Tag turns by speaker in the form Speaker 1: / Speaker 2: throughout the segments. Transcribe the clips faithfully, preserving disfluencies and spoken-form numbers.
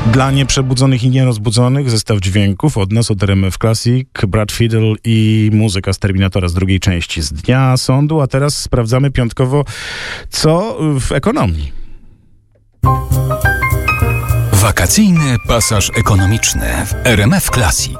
Speaker 1: Dla nieprzebudzonych i nierozbudzonych zestaw dźwięków od nas, od R M F Classic, Brad Fiedel i muzyka z Terminatora z drugiej części z Dnia Sądu, a teraz sprawdzamy piątkowo, co w ekonomii.
Speaker 2: Wakacyjny pasaż ekonomiczny w R M F Classic.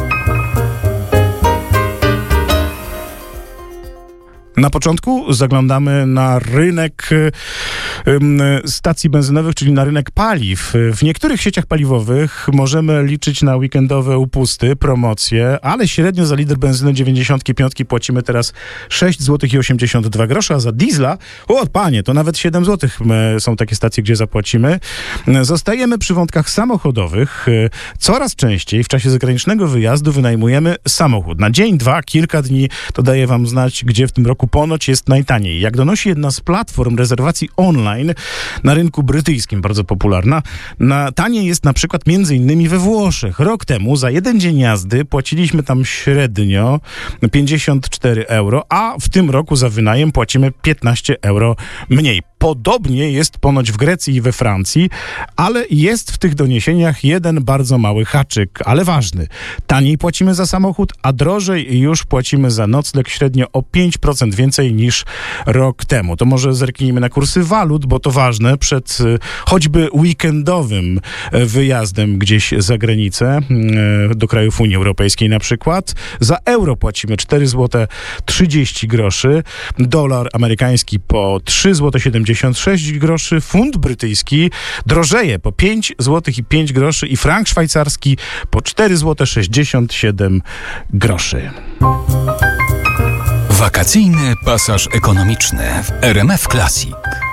Speaker 1: Na początku zaglądamy na rynek stacji benzynowych, czyli na rynek paliw. W niektórych sieciach paliwowych możemy liczyć na weekendowe upusty, promocje, ale średnio za litr benzyny dziewięćdziesiąt pięć płacimy teraz sześć złotych osiemdziesiąt dwa grosze, a za diesla, o panie, to nawet siedem złotych są takie stacje, gdzie zapłacimy. Zostajemy przy wątkach samochodowych. Coraz częściej w czasie zagranicznego wyjazdu wynajmujemy samochód. Na dzień, dwa, kilka dni, to daje wam znać, gdzie w tym roku ponoć jest najtaniej. Jak donosi jedna z platform rezerwacji online na rynku brytyjskim, bardzo popularna, na taniej jest na przykład między innymi we Włoszech. Rok temu za jeden dzień jazdy płaciliśmy tam średnio pięćdziesiąt cztery euro, a w tym roku za wynajem płacimy piętnaście euro mniej. Podobnie jest ponoć w Grecji i we Francji, ale jest w tych doniesieniach jeden bardzo mały haczyk, ale ważny. Taniej płacimy za samochód, a drożej już płacimy za nocleg średnio o pięć procent więcej niż rok temu. To może zerknijmy na kursy walut, bo to ważne przed choćby weekendowym wyjazdem gdzieś za granicę, do krajów Unii Europejskiej na przykład. Za euro płacimy cztery złote trzydzieści groszy, dolar amerykański po trzy złote siedemdziesiąt sześć groszy, funt brytyjski drożeje po pięć złotych i pięć groszy i frank szwajcarski po cztery złote sześćdziesiąt siedem groszy.
Speaker 2: Wakacyjny pasaż ekonomiczny w R M F Classic.